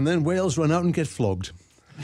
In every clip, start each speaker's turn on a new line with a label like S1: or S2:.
S1: And then Wales run out and get flogged.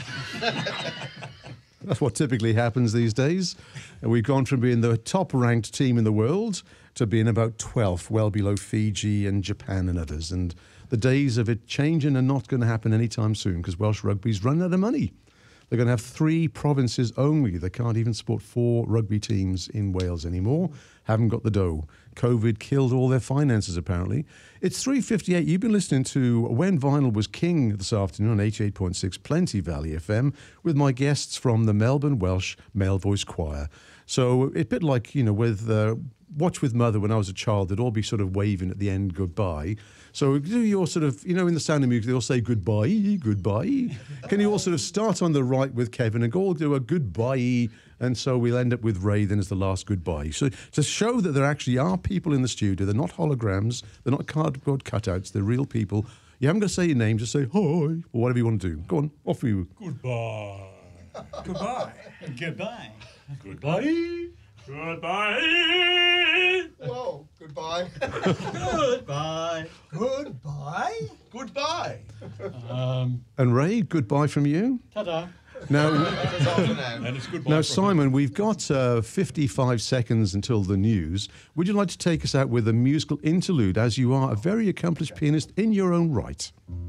S1: That's what typically happens these days. And we've gone from being the top-ranked team in the world to being about 12th, well below Fiji and Japan and others. And the days of it changing are not going to happen anytime soon because Welsh rugby's run out of money. They're going to have 3 provinces only. They can't even support 4 rugby teams in Wales anymore. Haven't got the dough. COVID killed all their finances, apparently. It's 3:58. You've been listening to When Vinyl Was King this afternoon on 88.6 Plenty Valley FM with my guests from the Melbourne Welsh Male Voice Choir. So it's a bit like, with Watch With Mother when I was a child, they'd all be sort of waving at the end goodbye. So do your sort of, in the Sound of Music, they all say goodbye, goodbye. Can you all sort of start on the right with Kevin and go all do a goodbye? And so we'll end up with Ray then as the last goodbye. So to show that there actually are people in the studio, they're not holograms, they're not cardboard cutouts, they're real people. You haven't got to say your name, just say hi, or whatever you want to do. Go on, off with you.
S2: Goodbye. Goodbye.
S3: Goodbye.
S2: Goodbye. Goodbye.
S4: Whoa, goodbye.
S3: Goodbye.
S4: Goodbye?
S2: Goodbye.
S1: And Ray, goodbye from you.
S3: Ta-da.
S1: Now,
S2: And it's goodbye.
S1: now
S2: from
S1: Simon, we've got 55 seconds until the news. Would you like to take us out with a musical interlude, as you are a very accomplished pianist in your own right?